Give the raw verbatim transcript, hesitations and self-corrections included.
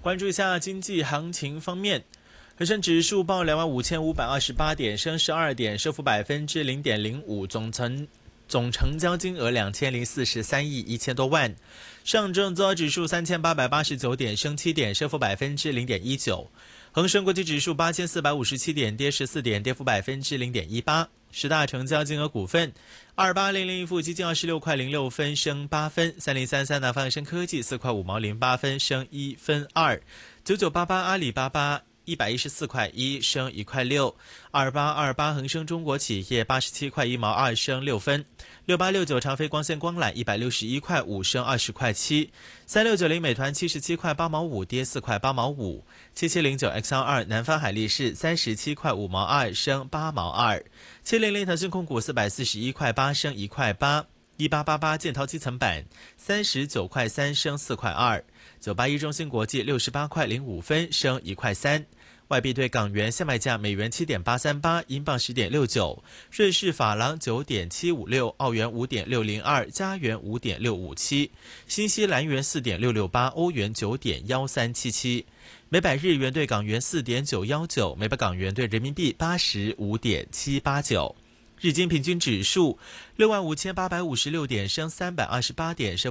关注一下经济行情方面，恒生指数报两万五千五百二十八点，升十二点，升幅百分之零点零五，总成总成交金额两千零四十三亿一千多万。上证综合指数三千八百八十九点，升七点，升幅百分之零点一九。恒生国际指数八千四百五十七点，跌十四点，跌幅百分之零点一八。十大成交金额股份，二八零零一富基金二十六块零六分，升八分；三零三三南方恒生科技四块五毛零八分，升一分二；九九八八阿里巴巴一百一十四块一，升一块六；二八二八恒生中国企业八十七块一毛二，升六分；六八六九长飞光纤光缆一百六十一块五，升二十块七；三六九零美团七十七块八毛五，跌四块八毛五；七七零九 X R 二南方海力士三十七块五毛二，升八毛二；七零零腾讯控股四百四十一块八，升一块八；一八八八建滔基层板三十九块三，升四块二；九八一中芯国际六十八块零五分，升一块三。外币对港元现卖价美元七点八三八，英镑十点六九，瑞士法郎九点七五六，澳元五点六零二，加元五点六五七，新西兰元四点六六八，欧元九点一三七七。每百日元对港元四点九一九，每百港元对人民币八十五点七八九。日经平均指数六万五千八百五十六点，升三百二十八点，升